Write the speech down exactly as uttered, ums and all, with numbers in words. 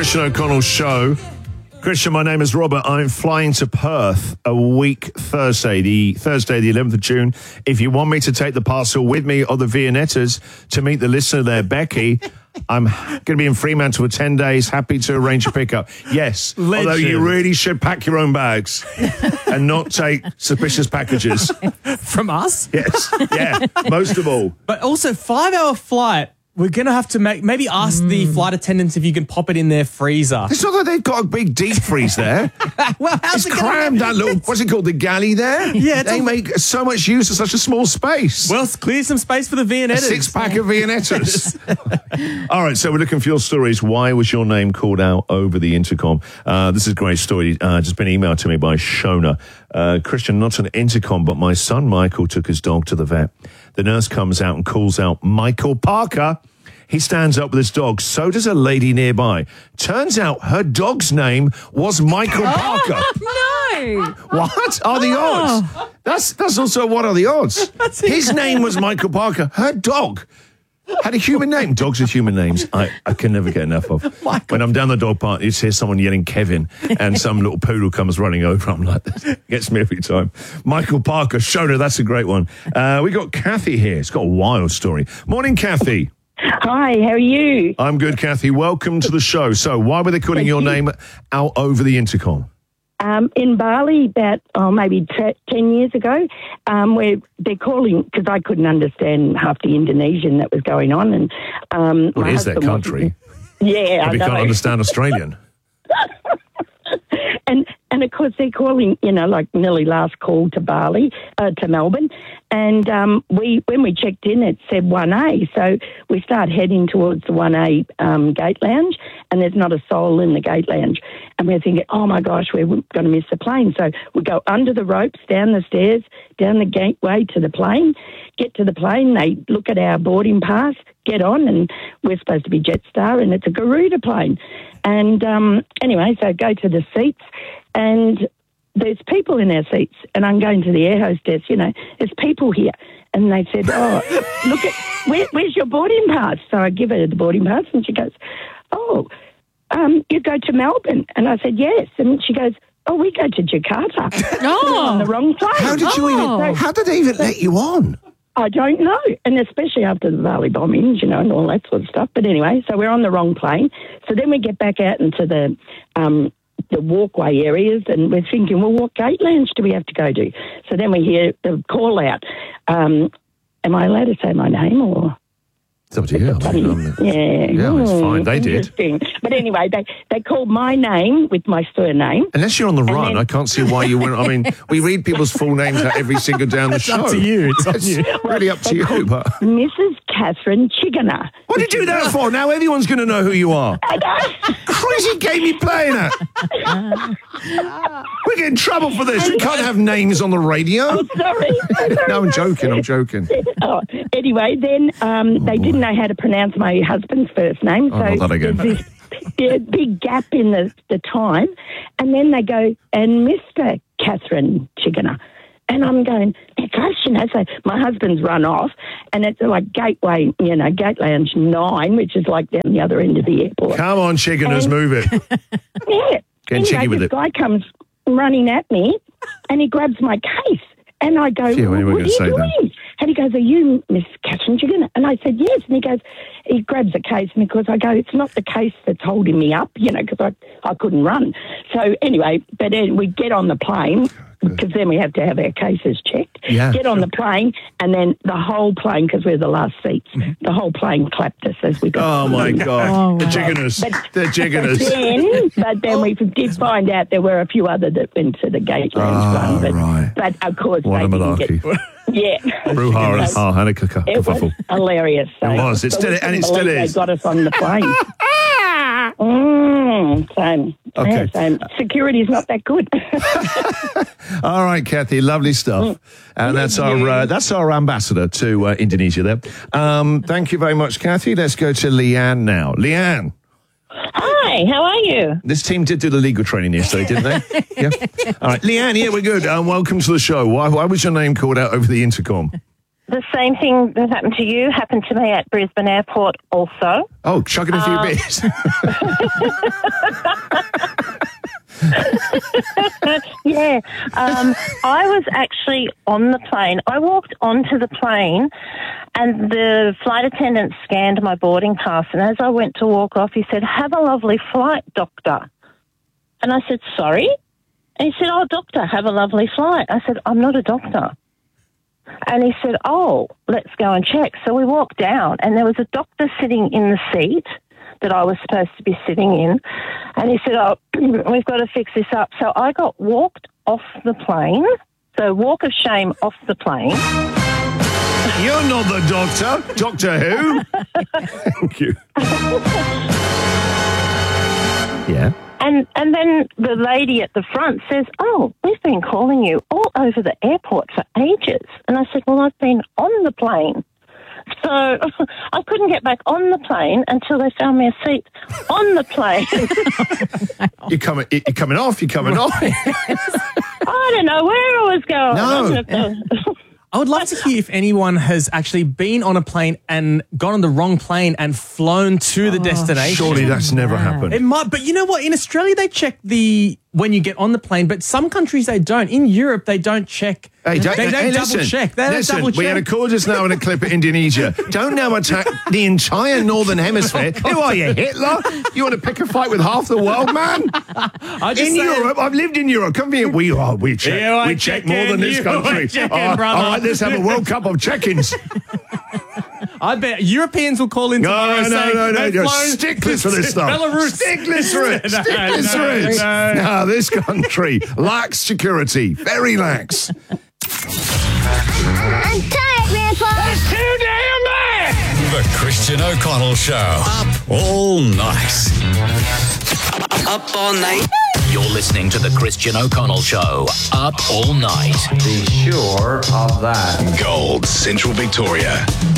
Christian O'Connell Show. Christian, my name is Robert. I'm flying to Perth a week Thursday, the Thursday, the eleventh of June. If you want me to take the parcel with me or the Viennettas to meet the listener there, Becky, I'm going to be in Fremantle for ten days. Happy to arrange a pickup. Yes, Legend. Although you really should pack your own bags and not take suspicious packages. From us? Yes, yeah, most of all. But also, five-hour flight. We're going to have to make maybe ask mm. the flight attendants if you can pop it in their freezer. It's not that they've got a big deep freeze there. Well, how's it's it crammed, that little, what's it called, the galley there? Yeah. They a... make so much use of such a small space. Well, clear some space for the Viennettas. A six-pack of Viennettas. All right, so we're looking for your stories. Why was your name called out over the intercom? Uh, this is a great story. Uh, just been emailed to me by Shona. Uh, Christian, not an intercom, but my son Michael took his dog to the vet. The nurse comes out and calls out, Michael Parker. He stands up with his dog. So does a lady nearby. Turns out her dog's name was Michael Parker. No. What are the odds? That's that's also what are the odds? His name was Michael Parker. Her dog had a human name. Dogs with human names, I, I can never get enough of. Michael. When I'm down the dog park, you just hear someone yelling Kevin, and some little poodle comes running over. I'm like, that gets me every time. Michael Parker, Shona, that's a great one. Uh, we got Kathy here. It's got a wild story. Morning, Kathy. Hi, how are you? I'm good, Kathy. Welcome to the show. So, why were they calling Thank your you. name out over the intercom? Um, in Bali, about oh, maybe t- ten years ago, um, where they're calling, because I couldn't understand half the Indonesian that was going on. And um, What my is that husband country? wasn't- Yeah, I If you know. can't understand Australian. And and of course they're calling, you know, like nearly last call to Bali, uh, to Melbourne, and um, we when we checked in, it said one A. So we start heading towards the one A um, gate lounge, and there's not a soul in the gate lounge, and we're thinking, oh my gosh, we're going to miss the plane. So we go under the ropes, down the stairs, down the gateway to the plane, get to the plane. They look at our boarding pass, get on, and we're supposed to be Jetstar, and it's a Garuda plane. And um, anyway, so go to the seats, and there's people in our seats, and I'm going to the air hostess, you know, there's people here. And they said, oh, look, at where, where's your boarding pass? So I give her the boarding pass, and she goes, oh, um, you go to Melbourne. And I said, yes. And she goes, oh, we go to Jakarta. Oh. We're on the wrong plane. How did you Oh. even? How did they even let you on? I don't know, and especially after the Bali bombings, you know, and all that sort of stuff. But anyway, so we're on the wrong plane. So then we get back out into the um, the walkway areas, and we're thinking, well, what gate lounge do we have to go to? So then we hear the call out. Um, am I allowed to say my name or? It's up to you. I mean, um, Yeah, Yeah, it's fine. They did. Interesting. But anyway, they they called my name with my surname. Unless you're on the run, then- I can't see why you wouldn't. I mean, we read people's full names out every single day on the show. up to you. It's up to you. really up to They you. called But Missus Catherine Chigana. what did you do that for? Now everyone's going to know who you are. I know. Crazy game you playing at. We get in trouble for this. We can't have names on the radio. Sorry. No, I'm joking. I'm joking. Oh, anyway, then um, they didn't know how to pronounce my husband's first name. Oh, so not that again. there's this yeah, big gap in the, the time. And then they go, and Mister Catherine Chigana. And I'm going, gosh, you know, so my husband's run off, and it's like Gateway, you know, Gate Lounge nine, which is like down the other end of the airport. Come on, chickeners, And- move it. Yeah. Getting anyway, cheeky with this it. guy comes running at me, and he grabs my case. And I go, Phew, I knew we were what are gonna you say that. doing? And he goes, are you Miss Catherine Chicken? And I said, yes. And he goes, he grabs the case, and because I go, it's not the case that's holding me up, you know, because I, I couldn't run. So anyway, but then we get on the plane, because then we have to have our cases checked. Yeah, get on sure. the plane, and then the whole plane, because we're the last seats, the whole plane clapped us as we got Oh, my God. Oh, the wow. chickeners. But- The chickeners. then, but then we did find out there were a few other that went to the gate lounge Oh, one. But, right. but of course, What they a didn't malarkey. get. Yeah. Brouhaha. Oh, and a c- It was kerfuffle. hilarious. So, It was. It so still- we and it couldn't still believe is. They got us on the plane. mm, so, Okay. yeah, so security's not that good. All right, Kathy, lovely stuff. And that's our uh, that's our ambassador to uh, Indonesia there. Um, thank you very much, Kathy. Let's go to Leanne now. Leanne, Hi, how are you? this team did do the legal training yesterday, didn't they? Yeah. All right, Leanne, yeah, we're good. Um, welcome to the show. Why, why was your name called out over the intercom? the same thing that happened to you happened to me at Brisbane Airport also. Oh, chugging a few Um, bits. Yeah. Um, I was actually on the plane. I walked onto the plane and the flight attendant scanned my boarding pass. And as I went to walk off, he said, "Have a lovely flight, doctor." And I said, "Sorry?" And he said, "Oh, doctor, have a lovely flight." I said, "I'm not a doctor." And he said, "Oh, let's go and check." So we walked down and there was a doctor sitting in the seat that I was supposed to be sitting in. And he said, "Oh, we've got to fix this up." So I got walked off the plane. So walk of shame off the plane. You're not the doctor. Doctor Who? Thank you. Yeah. And and then the lady at the front says, "Oh, we've been calling you all over the airport for ages." And I said, "Well, I've been on the plane." So I couldn't get back on the plane until they found me a seat on the plane. You're coming, you're coming off, you're coming off. I don't know where I was going. No. I would love to hear if anyone has actually been on a plane and gone on the wrong plane and flown to the destination. Surely that's never happened. It might, but you know what? In Australia, they check the when you get on the plane, but some countries they don't. In Europe, they don't check. Hey, don't, they don't hey, double listen, check. They don't listen, double check. we had a call just now in a clip of Indonesia. Don't now attack the entire northern hemisphere. Who are you, Hitler? You want to pick a fight with half the world, man? I just In say- Europe, I've lived in Europe. Come here, we are. We check. You ain't we check more checking, than this you country. ain't checking, all, right, brother. all right, let's have a World Cup of check-ins. I bet Europeans will call in No, tomorrow no, saying no, no, they've you're flown stickless for this stuff. Belarus. Stickless for it. No, Stickless for no, it. no. Now, this country lacks security. Very lax. I'm tired, Grandpa. That's too damn bad! The Christian O'Connell Show. Up all night. Up all night. You're listening to the Christian O'Connell Show. Up all night. Be sure of that. Gold, Central Victoria.